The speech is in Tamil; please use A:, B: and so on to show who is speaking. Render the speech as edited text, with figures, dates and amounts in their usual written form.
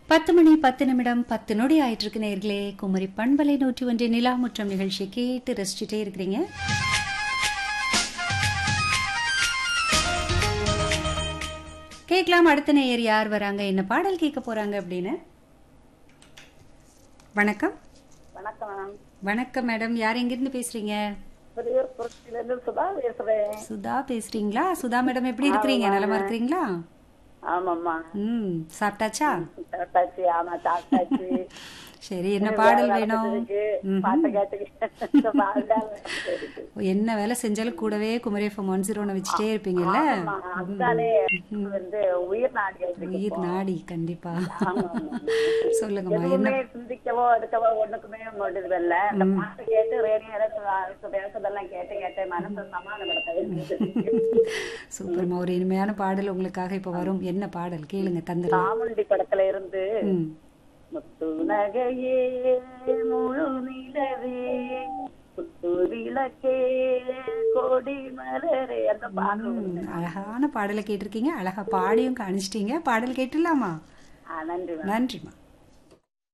A: 10 மணி 10 நிமிடம் 10 நொடி ஆயிட்டு இருக்கு நேர்களே. குமரி பண்பலை 101 நிலா முற்றம் நிகழ்ச்சி கேட்டு ரசிச்சுட்டே இருக்கிறீங்க. கேட்கலாம் அடுத்த நேயர் யார் வராங்க, என்ன பாடல் கேட்க போறாங்க அப்படின்னு. வணக்கம்.
B: வணக்கம்.
A: வணக்கம் மேடம், யார் எங்கிருந்து பேசுறீங்க? சுதா பேசுறீங்களா? சுதா மேடம் எப்படி இருக்கிறீங்க? நலமா இருக்கிறீங்களா?
B: ஆமாம்மா.
A: சாப்பிட்டாச்சா?
B: சாப்பிட்டாச்சு. ஆமா சாப்பிட்டாச்சு.
A: சரி, என்ன பாடல் வேணும்? என்ன வேலை செஞ்சாலும் கூடவே குமரி எஃப்எம் 101 வச்சுட்டே இருப்பீங்கல்ல. உயிர் நாடி கண்டிப்பா. சொல்லுங்கம்மா, என்ன
B: சிந்திக்கவோ எடுக்கவோ ஒண்ணுக்குமே முடியல. இந்த பாட்டு கேட்டு ரேடியோ பேசுறதெல்லாம் கேட்டு கேட்டு மனசு சமாதானப்படுத்த.
A: சூப்பர்மா, ஒரு இனிமையான பாடல் உங்களுக்காக இப்ப வரும். என்ன பாடல் கேளுங்க, தந்துடலாம்.
B: சாமுண்டி படத்துல இருந்து முத்து நகையே முழு நிலவே புத்து விளக்கே கோடி மலரே அந்த பாடல்.
A: அழகான பாடலை கேட்டிருக்கீங்க, அழகா பாடியும் காணிச்சிட்டீங்க. பாடல் கேட்டுலாமா?
B: நன்றி.
A: நன்றிமா.